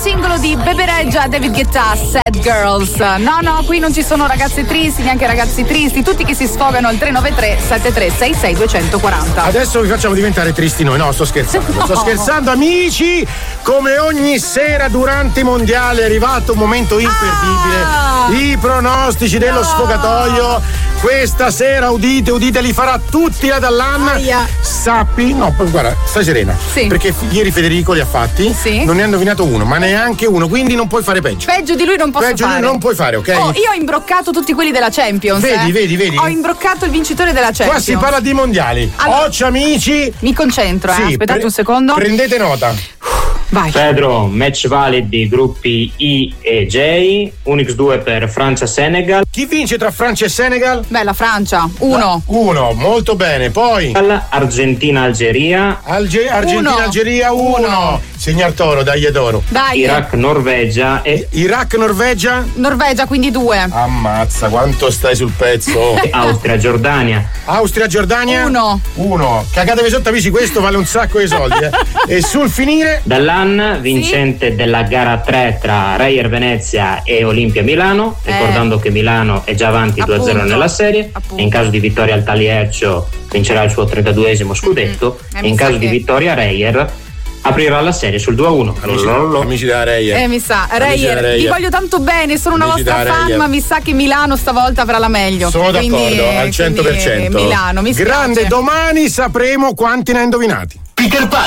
singolo di Bebereggia, David Guetta, Sad Girls. No, qui non ci sono ragazze tristi, neanche ragazzi tristi, tutti che si sfogano al 393 7366 240. Adesso vi facciamo diventare tristi noi. No, sto scherzando. No. Sto scherzando, amici. Come ogni sera durante i mondiali è arrivato un momento imperdibile. I pronostici dello sfogatoio. Questa sera, udite, li farà tutti la Dallan. Sappi, no, guarda, stai serena. Sì. Perché ieri Federico li ha fatti. Sì. Non ne ha indovinato uno, ma neanche uno, quindi non puoi fare peggio. Peggio di lui non posso Peggio fare. di lui non puoi fare, ok? Io ho imbroccato tutti quelli della Champions. Vedi. Ho imbroccato il vincitore della Champions. Qua si parla di mondiali. Allora, Occhio, amici. Mi concentro, Sì, aspettate un secondo. Prendete nota. Vai. Pedro, match validi gruppi I e J, Unix 2 per Francia-Senegal. Chi vince tra Francia e Senegal? Beh, la Francia, 1. 1, molto bene. Poi Argentina-Algeria. Argentina-Algeria 1. Segnar Toro, dai d'oro. Dai. Iraq-Norvegia e Iraq-Norvegia? Norvegia, quindi 2. Ammazza, quanto stai sul pezzo. Austria-Giordania. Austria-Giordania? 1. Cagatevi sotto, amici, questo vale un sacco di soldi. E sul finire? Dallan, vincente della gara 3 tra Reyer Venezia e Olimpia Milano, ricordando che Milano è già avanti 2-0 nella serie. E in caso di vittoria al Taliercio vincerà il suo 32esimo scudetto. E in caso di vittoria Reyer aprirà la serie sul 2-1. Amici della Reyer. Mi sa, Reyer, vi voglio tanto bene, sono una Amici vostra da fan, Reyer. ma mi sa che Milano stavolta avrà la meglio. Sono Quindi, d'accordo, al 100%. Milano, mi spiace. Grande, domani sapremo quanti ne ha indovinati. Peter Pan.